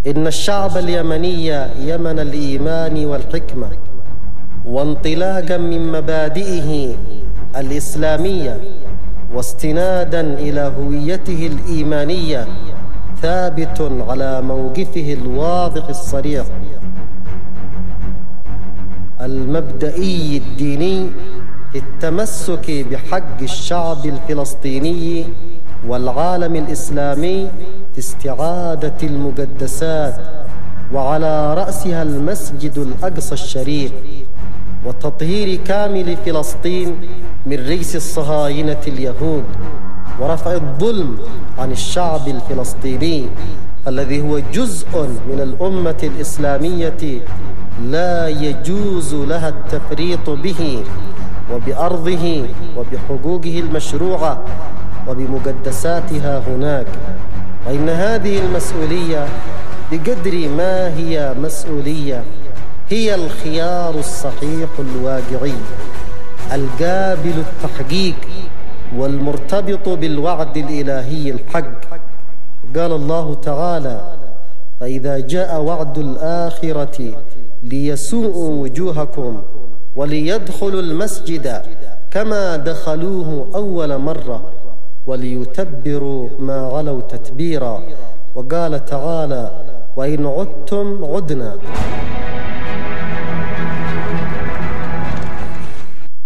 إن الشعب اليمني يمن الإيمان والحكمة، وانطلاقا من مبادئه الإسلامية واستنادا إلى هويته الإيمانية، ثابت على موقفه الواضح الصريح المبدئي الديني في التمسك بحق الشعب الفلسطيني والعالم الإسلامي في استعادة المقدسات، وعلى رأسها المسجد الأقصى الشريف، وتطهير كامل فلسطين من رجس الصهاينة اليهود، ورفع الظلم عن الشعب الفلسطيني الذي هو جزء من الأمة الإسلامية لا يجوز لها التفريط به وبأرضه وبحقوقه المشروعة وبمقدساتها هناك. وإن هذه المسؤولية بقدر ما هي مسؤولية هي الخيار الصحيح الواقعي القابل التحقيق والمرتبط بالوعد الإلهي الحق. قال الله تعالى: فإذا جاء وعد الآخرة ليسوءوا وجوهكم وليدخلوا المسجد كما دخلوه أول مرة وليتبروا ما علوا تتبيرا. وقال تعالى: وإن عدتم عدنا.